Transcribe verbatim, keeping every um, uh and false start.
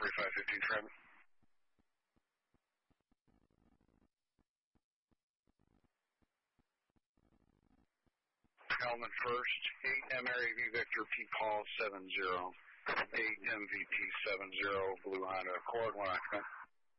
forty-five fifteen traffic. Hellman first, eight M R A V Victor P Paul seven zero, eight M V P seven zero, Blue Honda Accord, one occupant.